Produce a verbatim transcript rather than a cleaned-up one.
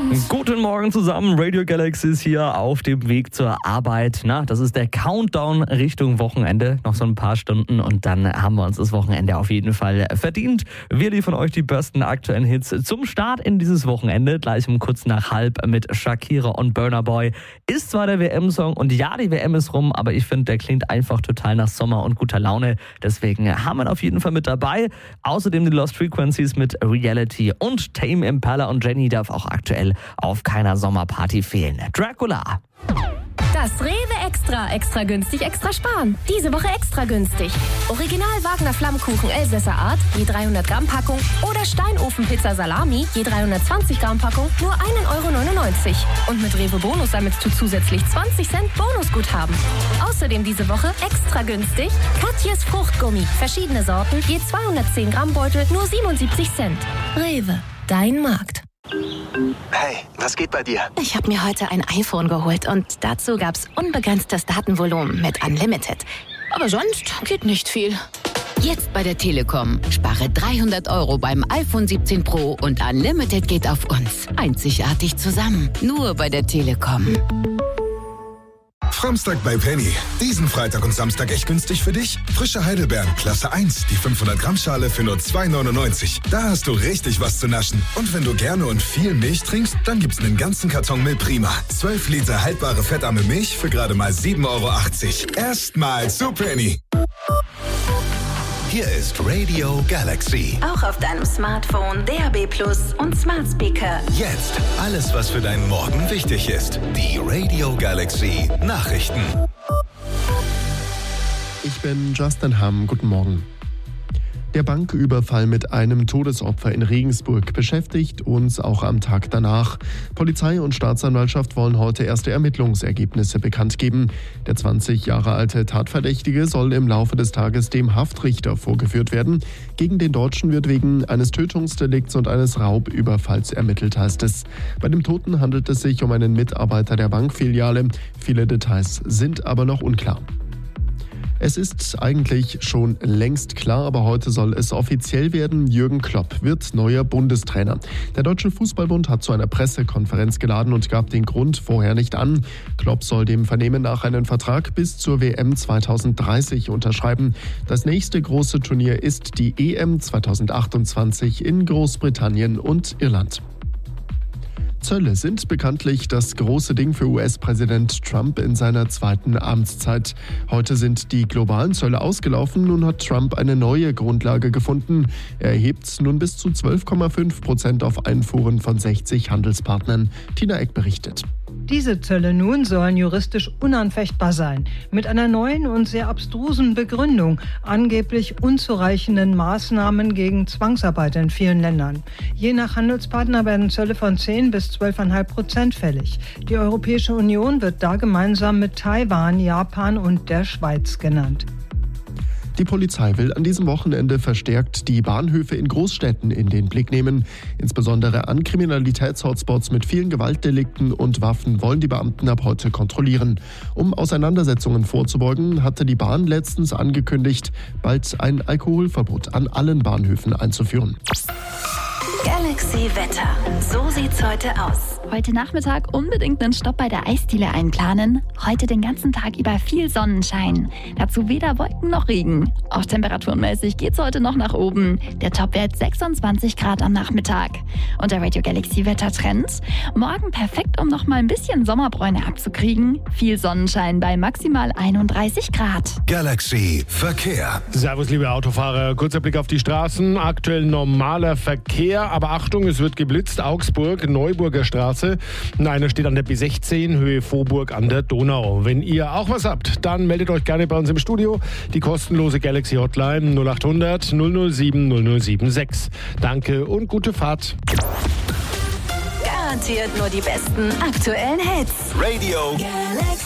Guten Morgen zusammen, Radio Galaxy ist hier auf dem Weg zur Arbeit. Na, das ist der Countdown Richtung Wochenende. Noch so ein paar Stunden und dann haben wir uns das Wochenende auf jeden Fall verdient. Wir liefern euch die besten aktuellen Hits zum Start in dieses Wochenende. Gleich um kurz nach halb mit Shakira und Burna Boy. Ist zwar der W M-Song und ja, die W M ist rum, aber ich finde, der klingt einfach total nach Sommer und guter Laune. Deswegen haben wir ihn auf jeden Fall mit dabei. Außerdem die Lost Frequencies mit Reality und Tame Impala und Jenny darf auch aktuell auf keiner Sommerparty fehlen. Dracula. Das Rewe Extra, extra günstig, extra sparen. Diese Woche extra günstig. Original Wagner Flammkuchen Elsässer Art, je dreihundert Gramm Packung oder Steinofenpizza Salami, je dreihundertzwanzig Gramm Packung, nur ein Euro neunundneunzig. Und mit Rewe Bonus sammelst du zusätzlich zwanzig Cent Bonusguthaben. Außerdem diese Woche extra günstig Katjes Fruchtgummi, verschiedene Sorten, je zweihundertzehn Gramm Beutel, nur siebenundsiebzig Cent. Rewe, dein Markt. Hey, was geht bei dir? Ich habe mir heute ein iPhone geholt und dazu gab's unbegrenztes Datenvolumen mit Unlimited. Aber sonst geht nicht viel. Jetzt bei der Telekom. Spare dreihundert Euro beim iPhone siebzehn Pro und Unlimited geht auf uns. Einzigartig zusammen. Nur bei der Telekom. Framstag bei Penny. Diesen Freitag und Samstag echt günstig für dich. Frische Heidelbeeren, Klasse eins, die fünfhundert Gramm Schale für nur zwei neunundneunzig. Da hast du richtig was zu naschen. Und wenn du gerne und viel Milch trinkst, dann gibt's einen ganzen Karton Milch Prima. zwölf Liter haltbare fettarme Milch für gerade mal sieben Euro achtzig. Erstmal zu Penny. Hier ist Radio Galaxy. Auch auf deinem Smartphone, D A B Plus und Smart Speaker. Jetzt alles, was für deinen Morgen wichtig ist. Die Radio Galaxy Nachrichten. Ich bin Justin Hamm. Guten Morgen. Der Banküberfall mit einem Todesopfer in Regensburg beschäftigt uns auch am Tag danach. Polizei und Staatsanwaltschaft wollen heute erste Ermittlungsergebnisse bekannt geben. Der zwanzig Jahre alte Tatverdächtige soll im Laufe des Tages dem Haftrichter vorgeführt werden. Gegen den Deutschen wird wegen eines Tötungsdelikts und eines Raubüberfalls ermittelt, heißt es. Bei dem Toten handelt es sich um einen Mitarbeiter der Bankfiliale. Viele Details sind aber noch unklar. Es ist eigentlich schon längst klar, aber heute soll es offiziell werden. Jürgen Klopp wird neuer Bundestrainer. Der Deutsche Fußballbund hat zu einer Pressekonferenz geladen und gab den Grund vorher nicht an. Klopp soll dem Vernehmen nach einen Vertrag bis zur W M zweitausenddreißig unterschreiben. Das nächste große Turnier ist die E M zweitausendachtundzwanzig in Großbritannien und Irland. Zölle sind bekanntlich das große Ding für U S-Präsident Trump in seiner zweiten Amtszeit. Heute sind die globalen Zölle ausgelaufen. Nun hat Trump eine neue Grundlage gefunden. Er erhebt nun bis zu zwölf Komma fünf Prozent auf Einfuhren von sechzig Handelspartnern. Tina Eck berichtet. Diese Zölle nun sollen juristisch unanfechtbar sein. Mit einer neuen und sehr abstrusen Begründung, angeblich unzureichenden Maßnahmen gegen Zwangsarbeit in vielen Ländern. Je nach Handelspartner werden Zölle von zehn bis zwölf Komma fünf Prozent fällig. Die Europäische Union wird da gemeinsam mit Taiwan, Japan und der Schweiz genannt. Die Polizei will an diesem Wochenende verstärkt die Bahnhöfe in Großstädten in den Blick nehmen. Insbesondere an Kriminalitätshotspots mit vielen Gewaltdelikten und Waffen wollen die Beamten ab heute kontrollieren. Um Auseinandersetzungen vorzubeugen, hatte die Bahn letztens angekündigt, bald ein Alkoholverbot an allen Bahnhöfen einzuführen. Galaxy Wetter. So sieht's heute aus. Heute Nachmittag unbedingt einen Stopp bei der Eisdiele einplanen. Heute den ganzen Tag über viel Sonnenschein. Dazu weder Wolken noch Regen. Auch temperaturenmäßig geht's heute noch nach oben. Der Topwert sechsundzwanzig Grad am Nachmittag. Und der Radio Galaxy Wettertrend. Morgen perfekt, um noch mal ein bisschen Sommerbräune abzukriegen. Viel Sonnenschein bei maximal einunddreißig Grad. Galaxy Verkehr. Servus, liebe Autofahrer. Kurzer Blick auf die Straßen. Aktuell normaler Verkehr. Aber Achtung, es wird geblitzt. Augsburg, Neuburger Straße. Einer steht an der B sechzehn, Höhe Vorburg an der Donau. Wenn ihr auch was habt, dann meldet euch gerne bei uns im Studio. Die kostenlose Galaxy Hotline null achthundert null null sieben null null sieben sechs. Danke und gute Fahrt. Garantiert nur die besten aktuellen Hits. Radio Galaxy.